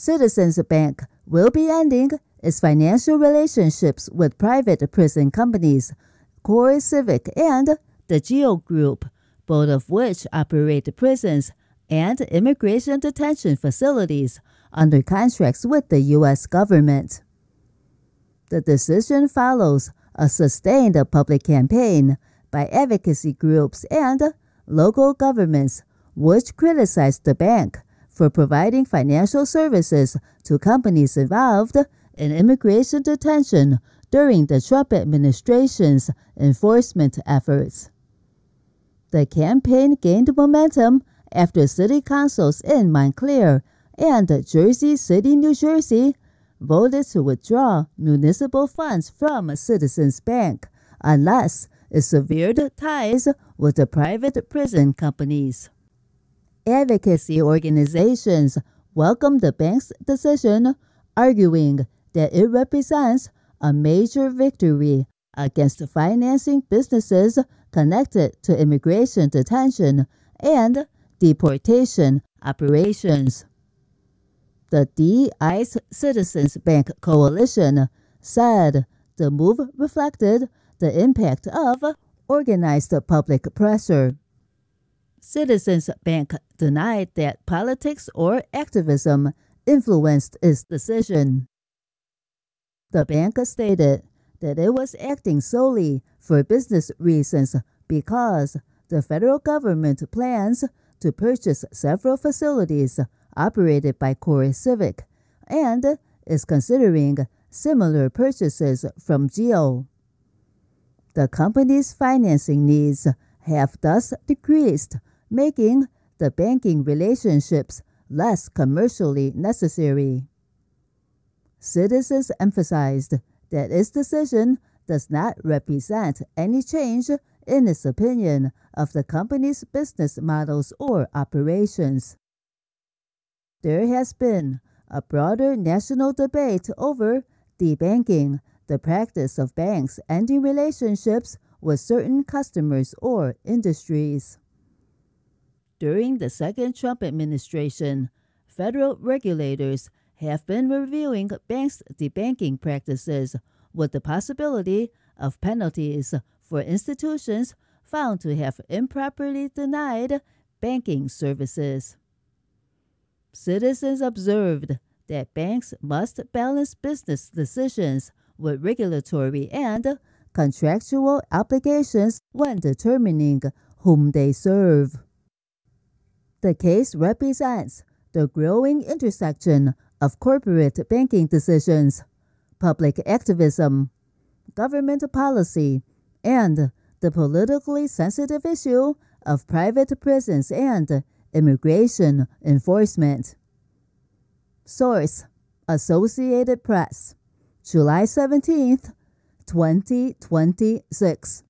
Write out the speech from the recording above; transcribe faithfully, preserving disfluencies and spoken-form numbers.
Citizens Bank will be ending its financial relationships with private prison companies, CoreCivic and the GEO Group, both of which operate prisons and immigration detention facilities under contracts with the U S government. The decision follows a sustained public campaign by advocacy groups and local governments, which criticized the bank for providing financial services to companies involved in immigration detention during the Trump administration's enforcement efforts. The campaign gained momentum after city councils in Montclair and Jersey City, New Jersey, voted to withdraw municipal funds from Citizens Bank unless it severed ties with the private prison companies. Advocacy organizations welcomed the bank's decision, arguing that it represents a major victory against financing businesses connected to immigration detention and deportation operations. The D-ICE Citizens Bank Coalition said the move reflected the impact of organized public pressure. Citizens Bank denied that politics or activism influenced its decision. The bank stated that it was acting solely for business reasons because the federal government plans to purchase several facilities operated by CoreCivic and is considering similar purchases from GEO. The company's financing needs have thus decreased, making the banking relationships less commercially necessary. Citizens emphasized that its decision does not represent any change in its opinion of the company's business models or operations. There has been a broader national debate over debanking, the practice of banks ending relationships with certain customers or industries. During the second Trump administration, federal regulators have been reviewing banks' debanking practices with the possibility of penalties for institutions found to have improperly denied banking services. Citizens observed that banks must balance business decisions with regulatory and contractual obligations when determining whom they serve. The case represents the growing intersection of corporate banking decisions, public activism, government policy, and the politically sensitive issue of private prisons and immigration enforcement. Source: Associated Press, July seventeenth, twenty twenty-six.